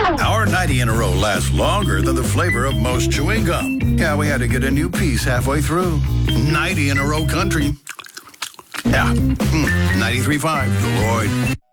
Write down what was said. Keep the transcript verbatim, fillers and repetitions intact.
Our ninety in a row lasts longer than the flavor of most chewing gum. Yeah, we had to get a new piece halfway through. ninety in a row country. Yeah, mm, ninety-three point five, The Lloyd.